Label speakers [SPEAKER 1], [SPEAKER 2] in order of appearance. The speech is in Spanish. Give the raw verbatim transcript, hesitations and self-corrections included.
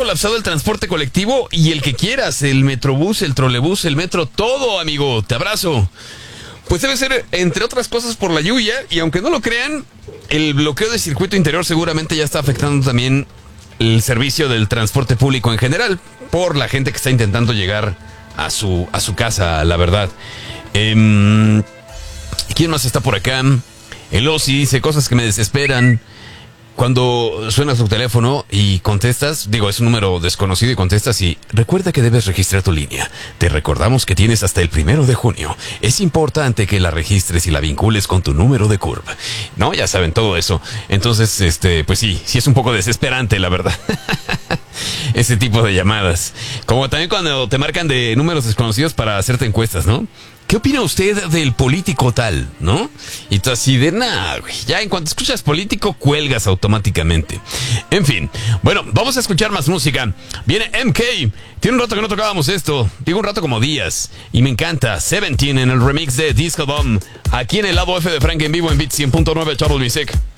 [SPEAKER 1] colapsado el transporte colectivo y el que quieras, el metrobús, el trolebús, el metro, todo, amigo. Te abrazo. Pues debe ser, entre otras cosas, por la lluvia, y aunque no lo crean, el bloqueo del circuito interior seguramente ya está afectando también el servicio del transporte público en general, por la gente que está intentando llegar a su, a su casa, la verdad. Eh, ¿Quién más está por acá? El Ozzy dice cosas que me desesperan. Cuando suena tu teléfono y contestas, digo, es un número desconocido y contestas y recuerda que debes registrar tu línea. Te recordamos que tienes hasta el primero de junio. Es importante que la registres y la vincules con tu número de C U R B. No, ya saben todo eso. Entonces, este, pues sí, sí es un poco desesperante, la verdad. Ese tipo de llamadas. Como también cuando te marcan de números desconocidos para hacerte encuestas, ¿no? ¿Qué opina usted del político tal, no? Y tú así de, nah, güey, ya en cuanto escuchas político, cuelgas automáticamente. En fin, bueno, vamos a escuchar más música. Viene M K. Tiene un rato que no tocábamos esto. Digo un rato como días. Y me encanta. Seventeen en el remix de Disco Bomb. Aquí en el lado F de Frank en vivo en Beat cien punto nueve Trouble Music.